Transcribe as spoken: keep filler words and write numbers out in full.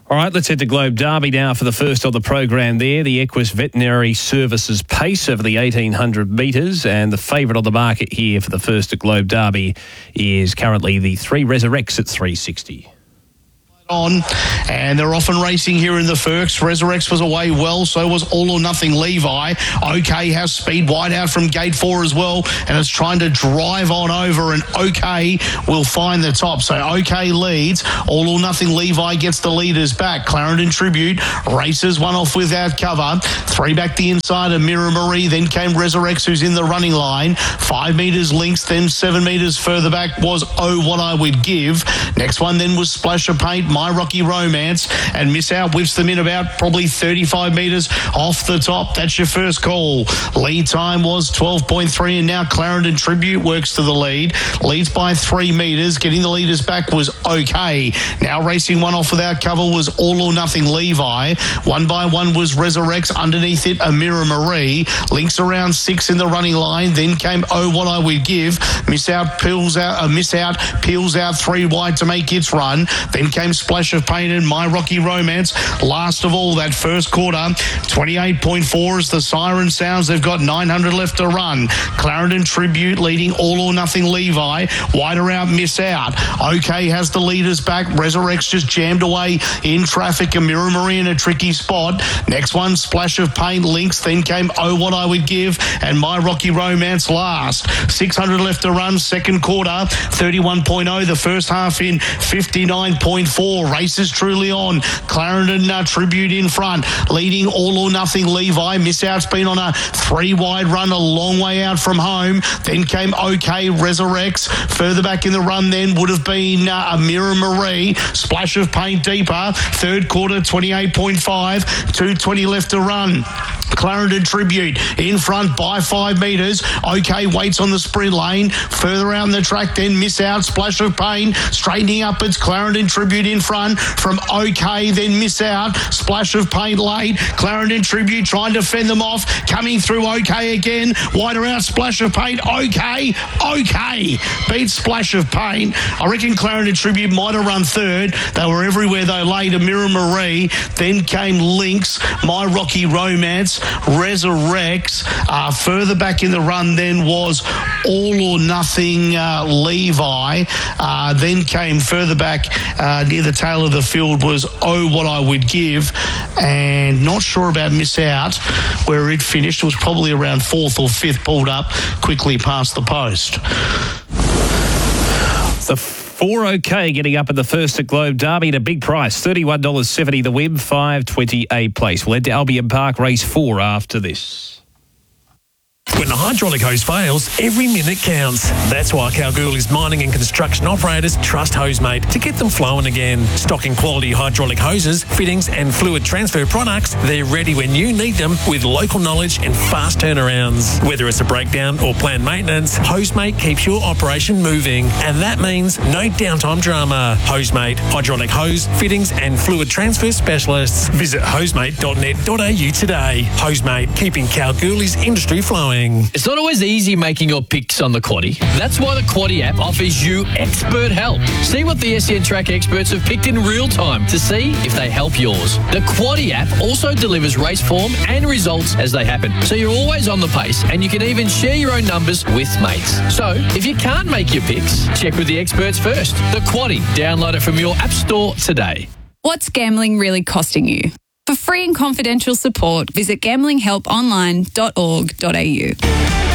All right, let's head to Globe Derby now for the first of the program there. The Equus Veterinary Services Pace over the eighteen hundred metres, and the favourite on the market here for the first at Globe Derby is currently the three Resurrects at three sixty. On, and they're often racing here in the Firks. Resurrects was away well, so was All or Nothing Levi. OK has speed wide out from gate four as well, and it's trying to drive on over, and OK will find the top. So OK leads. All or Nothing Levi gets the leaders back. Clarendon Tribute races one off without cover. Three back the inside of Mirror Marie. Then came Resurrects, who's in the running line. Five metres links, then seven metres further back was Oh What I Would Give. Next one then was Splash of Paint, My Rocky Romance, and Miss Out whips them in about probably thirty-five metres off the top. That's your first call. Lead time was twelve point three, and now Clarendon Tribute works to the lead. Leads by three metres. Getting the leaders back was OK. Now racing one off without cover was All or Nothing Levi. One by one was Resurrects. Underneath it, a Mirror Marie. Links around six in the running line. Then came Oh What I Would Give. Miss Out peels out. Uh, Miss Out peels out three wide to make its run. Then came Splash of Pain and My Rocky Romance. Last of all, that first quarter, twenty-eight point four as the siren sounds. They've got nine hundred left to run. Clarendon Tribute leading All or Nothing Levi. Wider out, Miss Out. OK has the leaders back. Resurrects just jammed away in traffic. A Mirror Marie in a tricky spot. Next one, Splash of Pain links. Then came Oh What I Would Give and My Rocky Romance last. six hundred left to run. Second quarter, thirty-one point oh. The first half in fifty-nine point four. Race is truly on. Clarendon uh, Tribute in front, leading All or Nothing Levi. Miss Out's been on a three wide run, a long way out from home. Then came OK Resurrects. Further back in the run then would have been uh, a Mirror Marie. Splash of Paint deeper. Third quarter, twenty-eight point five. two twenty left to run. Clarendon Tribute in front by five metres. OK waits on the sprint lane. Further out on the track then Miss Out. Splash of Pain straightening up. It's Clarendon Tribute in front from OK, then Miss Out. Splash of Paint late. Clarendon Tribute trying to fend them off. Coming through OK again. Wider out, Splash of Paint. OK. OK. Beats Splash of Paint. I reckon Clarendon Tribute might have run third. They were everywhere though late. A Mirror Marie. Then came Lynx. My Rocky Romance. Resurrects. Uh, further back in the run then was All or Nothing uh, Levi. Uh, then came further back uh, near the tail of the field was Oh What I Would Give, and not sure about Miss Out where it finished. It was probably around fourth or fifth, pulled up quickly past the post. The four OK getting up in the first at Globe Derby at a big price, thirty-one dollars seventy the win, five twenty a place. We'll head to Albion Park, race four after this. When the hydraulic hose fails, every minute counts. That's why Kalgoorlie's mining and construction operators trust Hosemate to get them flowing again. Stocking quality hydraulic hoses, fittings and fluid transfer products, they're ready when you need them with local knowledge and fast turnarounds. Whether it's a breakdown or planned maintenance, Hosemate keeps your operation moving. And that means no downtime drama. Hosemate, hydraulic hose, fittings and fluid transfer specialists. Visit hosemate dot net dot a u today. Hosemate, keeping Kalgoorlie's industry flowing. It's not always easy making your picks on the Quaddie. That's why the Quaddie app offers you expert help. See what the S E N Track experts have picked in real time to see if they help yours. The Quaddie app also delivers race form and results as they happen, so you're always on the pace and you can even share your own numbers with mates. So if you can't make your picks, check with the experts first. The Quaddie. Download it from your app store today. What's gambling really costing you? For free and confidential support, visit gambling help online dot org dot a u.